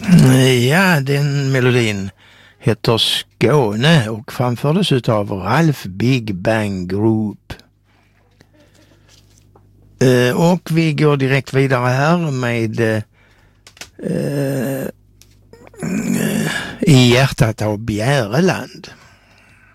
Ja, den melodin heter Skåne och framfördes av Ralf Big Bang Group. Och vi går direkt vidare här med I hjärtat av Bjäreland.